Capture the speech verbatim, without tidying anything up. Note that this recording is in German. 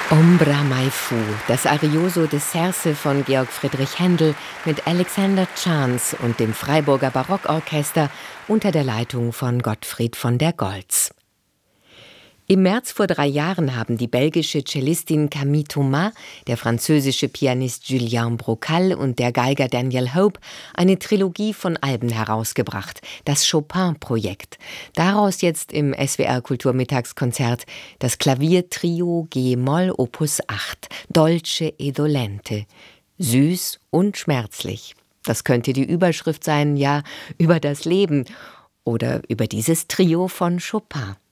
Ombra mai fu, das Arioso de Cerce von Georg Friedrich Händel mit Alexander Chance und dem Freiburger Barockorchester unter der Leitung von Gottfried von der Goltz. Im März vor drei Jahren haben die belgische Cellistin Camille Thomas, der französische Pianist Julien Brocal und der Geiger Daniel Hope eine Trilogie von Alben herausgebracht, das Chopin-Projekt. Daraus jetzt im S W R Kulturmittagskonzert das Klaviertrio G-Moll Opus acht, Dolce e Dolente, süß und schmerzlich. Das könnte die Überschrift sein, ja, über das Leben oder über dieses Trio von Chopin.